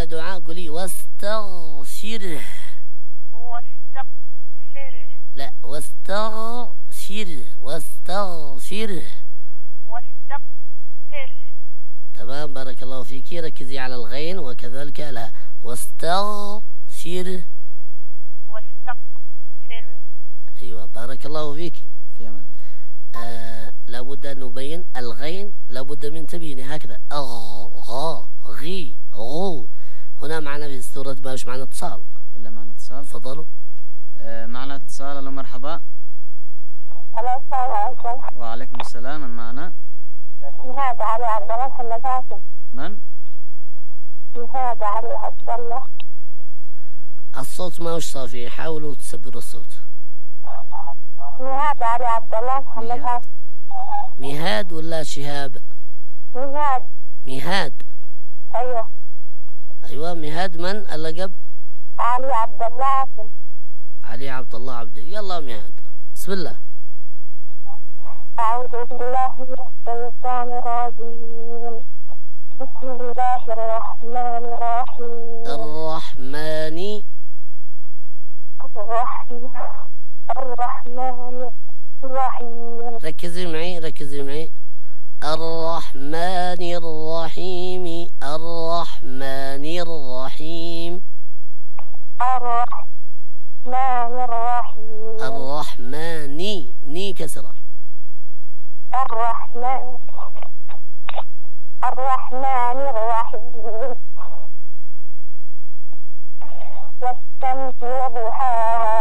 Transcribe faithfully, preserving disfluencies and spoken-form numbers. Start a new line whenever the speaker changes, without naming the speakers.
يا دعاء قولي واستغفره.
واستغفره.
لا واستغفره واستغفره
واستغفره.
تمام بارك الله فيك. ركزي على الغين وكذلك الهاء. واستغفره.
واستغفره.
أيوة بارك الله فيك.
في أمان.
آه لابد أن نبين الغين، لابد من تبيينه هكذا أغ غا غي غو. هنا معنا في السورة باش معنا اتصال.
إلا معنا اتصال.
تفضلوا.
آه معنا اتصال. ألو مرحبا.
السلام عليكم.
وعليكم السلام. من معنا؟
نهاد علي عبد الله محمد هاشم.
من؟
نهاد علي عبد الله.
الصوت ما هوش صافي، حاولوا تسبروا الصوت.
نهاد علي عبد الله محمد هاشم.
مهاد ولا شهاب؟
نهاد.
مهاد.
أيوه.
أيوة مهاد. من اللقب؟
علي عبد الله هاشم.
علي عبد الله عبد. يلا مهاد بسم الله.
أعوذ بالله من الشيطان الرجيم. بسم الله الرحمن الرحيم.
الرحمن.
الرحيم. الرحمن الرحيم.
ركزي معي ركزي معي. الرحمن الرحيم. الرحمن الرحيم.
الرحمن الرحيم.
الرحمن ني كسرة.
الرحمن الرحمن الرحيم. والشمس وضحاها.